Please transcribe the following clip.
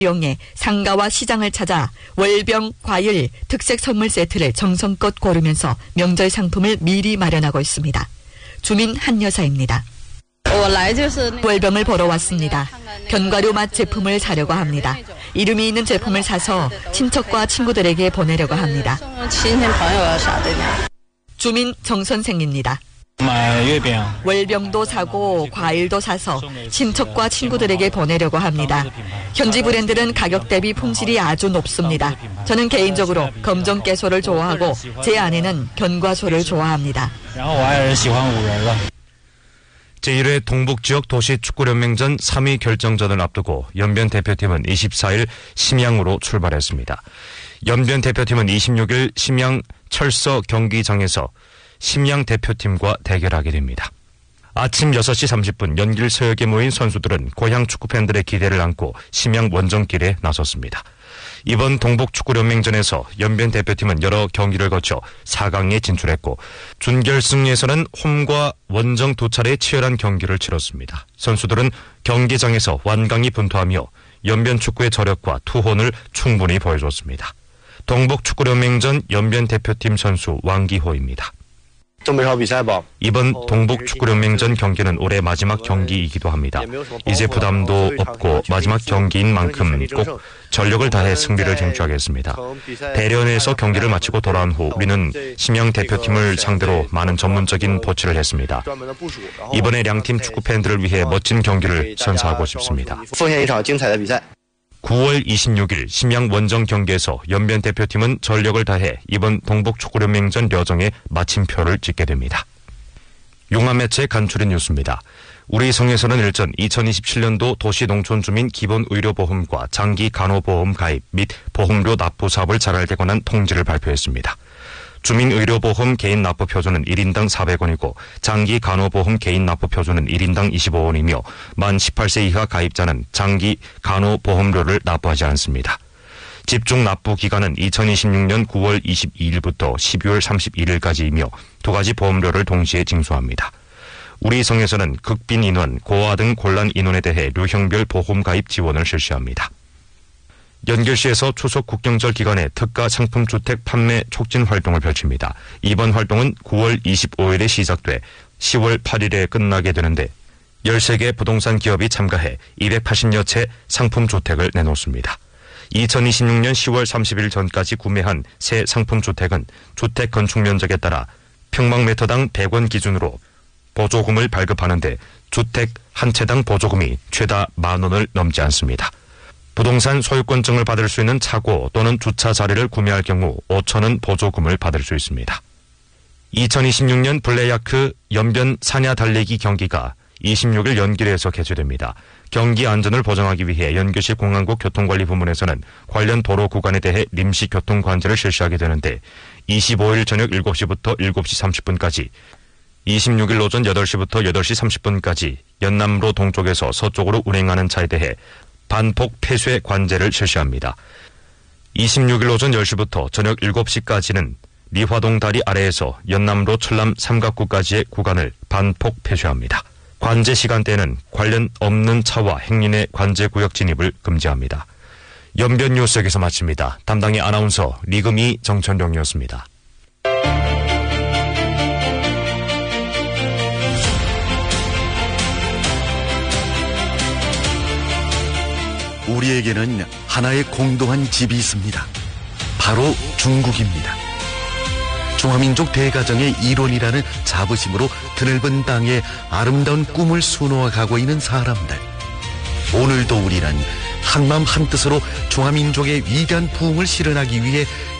이용해 상가와 시장을 찾아 월병, 과일, 특색 선물 세트를 정성껏 고르면서 명절 상품을 미리 마련하고 있습니다. 주민 한 여사입니다. 월병을 보러 왔습니다. 견과류 맛 제품을 사려고 합니다. 이름이 있는 제품을 사서 친척과 친구들에게 보내려고 합니다. 주민 정 선생입니다. 월병도 사고 과일도 사서 친척과 친구들에게 보내려고 합니다. 현지 브랜드는 가격 대비 품질이 아주 높습니다. 저는 개인적으로 검정 깨소를 좋아하고 제 아내는 견과소를 좋아합니다. 제1회 동북지역 도시축구연맹전 3위 결정전을 앞두고 연변 대표팀은 24일 심양으로 출발했습니다. 연변 대표팀은 26일 심양 철서 경기장에서 심양 대표팀과 대결하게 됩니다. 아침 6시 30분 연길서역에 모인 선수들은 고향 축구팬들의 기대를 안고 심양 원정길에 나섰습니다. 이번 동북축구연맹전에서 연변 대표팀은 여러 경기를 거쳐 4강에 진출했고 준결승에서는 홈과 원정 두 차례 치열한 경기를 치렀습니다. 선수들은 경기장에서 완강히 분투하며 연변 축구의 저력과 투혼을 충분히 보여줬습니다. 동북축구연맹전 연변 대표팀 선수 왕기호입니다. 이번 동북축구연맹전 경기는 올해 마지막 경기이기도 합니다. 이제 부담도 없고 마지막 경기인 만큼 꼭 전력을 다해 승리를 쟁취하겠습니다. 대련에서 경기를 마치고 돌아온 후 우리는 심양 대표팀을 상대로 많은 전문적인 보치를 했습니다. 이번에 양팀 축구팬들을 위해 멋진 경기를 선사하고 싶습니다. 9월 26일 심양 원정 경기에서 연변 대표팀은 전력을 다해 이번 동북축구연맹전 여정에 마침표를 찍게 됩니다. 용암매체 간추린 뉴스입니다. 우리 성에서는 일전 2027년도 도시농촌주민 기본의료보험과 장기간호보험 가입 및 보험료 납부 사업을 잘하게 관한 통지를 발표했습니다. 주민의료보험 개인 납부 표준은 1인당 400원이고 장기간호보험 개인 납부 표준은 1인당 25원이며 만 18세 이하 가입자는 장기간호보험료를 납부하지 않습니다. 집중 납부 기간은 2026년 9월 22일부터 12월 31일까지이며 두 가지 보험료를 동시에 징수합니다. 우리 성에서는 극빈 인원, 고아 등 곤란 인원에 대해 류형별 보험 가입 지원을 실시합니다. 연결시에서 추석 국경절 기간에 특가 상품 주택 판매 촉진 활동을 펼칩니다. 이번 활동은 9월 25일에 시작돼 10월 8일에 끝나게 되는데 13개 부동산 기업이 참가해 280여 채 상품 주택을 내놓습니다. 2026년 10월 30일 전까지 구매한 새 상품 주택은 주택 건축 면적에 따라 평방미터당 100원 기준으로 보조금을 발급하는데 주택 한 채당 보조금이 최다 10,000원을 넘지 않습니다. 부동산 소유권증을 받을 수 있는 차고 또는 주차 자리를 구매할 경우 5,000원 보조금을 받을 수 있습니다. 2026년 블레야크 연변 사냐 달리기 경기가 26일 연길에서 개최됩니다. 경기 안전을 보장하기 위해 연교시 공항국 교통관리부문에서는 관련 도로 구간에 대해臨時 교통 관제를 실시하게 되는데 25일 저녁 7시부터 7시 30분까지 26일 오전 8시부터 8시 30분까지 연남로 동쪽에서 서쪽으로 운행하는 차에 대해 반폭 폐쇄 관제를 실시합니다. 26일 오전 10시부터 저녁 7시까지는 리화동 다리 아래에서 연남로 철남 삼각구까지의 구간을 반폭 폐쇄합니다. 관제 시간대에는 관련 없는 차와 행인의 관제 구역 진입을 금지합니다. 연변 뉴스역에서 마칩니다. 담당의 아나운서 리금이 정천룡이었습니다. 우리에게는 하나의 공동한 집이 있습니다. 바로 중국입니다. 중화민족 대가정의 일원이라는 자부심으로 드넓은 땅에 아름다운 꿈을 수놓아가고 있는 사람들. 오늘도 우리는 한마음 한뜻으로 중화민족의 위대한 부흥을 실현하기 위해